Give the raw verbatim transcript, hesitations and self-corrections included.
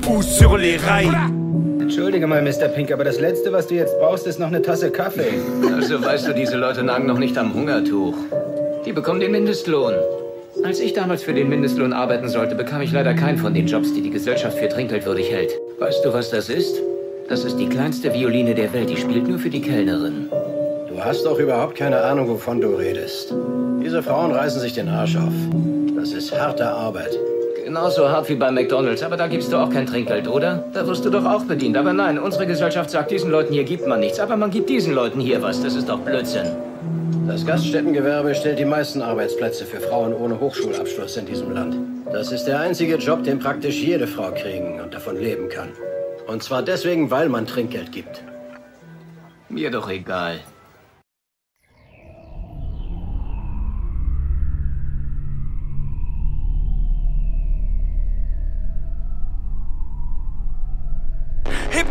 ou sur les rails. Entschuldige mal, Mister Pink, aber das Letzte, was du jetzt brauchst, ist noch eine Tasse Kaffee. Also weißt du, diese Leute nagen noch nicht am Hungertuch. Die bekommen den Mindestlohn. Als ich damals für den Mindestlohn arbeiten sollte, bekam ich leider keinen von den Jobs, die die Gesellschaft für trinkgeldwürdig hält. Weißt du, was das ist? Das ist die kleinste Violine der Welt. Die spielt nur für die Kellnerin. Du hast doch überhaupt keine Ahnung, wovon du redest. Diese Frauen reißen sich den Arsch auf. Das ist harte Arbeit. Genauso hart wie bei McDonald's, aber da gibst du auch kein Trinkgeld, oder? Da wirst du doch auch bedient. Aber nein, unsere Gesellschaft sagt, diesen Leuten hier gibt man nichts. Aber man gibt diesen Leuten hier was. Das ist doch Blödsinn. Das Gaststättengewerbe stellt die meisten Arbeitsplätze für Frauen ohne Hochschulabschluss in diesem Land. Das ist der einzige Job, den praktisch jede Frau kriegen und davon leben kann. Und zwar deswegen, weil man Trinkgeld gibt. Mir doch egal.